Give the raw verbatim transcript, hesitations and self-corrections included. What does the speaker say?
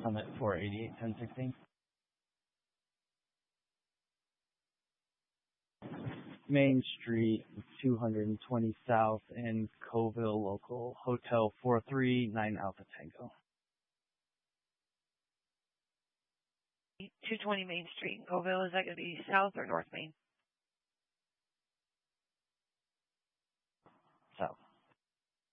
Summit four eighty-eight, ten sixteen. Main Street, two twenty South in Coville, local, Hotel four three nine Alpha Tango. two twenty Main Street in Coville, is that going to be South or North Main?